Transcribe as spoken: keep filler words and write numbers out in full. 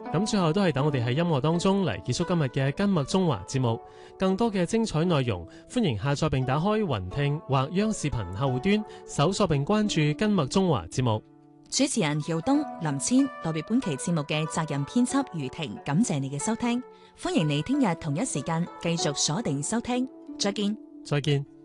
咁最後都係等我哋喺音樂當中嚟結束今日嘅根脈中華節目。更多嘅精彩內容，歡迎下載並打開雲聽或央視頻客戶端，搜索並關注根脈中華節目。 主持人姚東、林千代表本期節目嘅責任編輯余婷，感謝你嘅收聽。歡迎你聽日同一時間繼續鎖定收聽。再見。 再見。